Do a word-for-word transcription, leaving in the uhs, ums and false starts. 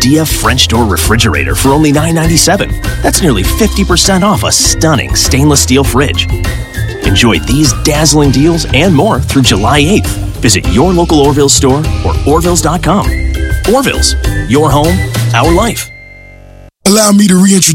Midea French door refrigerator for only nine ninety-seven. That's nearly fifty percent off a stunning stainless steel fridge. Enjoy these dazzling deals and more through July eighth. Visit your local Orville store or orvilles dot com. Orville's, your home, our life. Allow me to reintroduce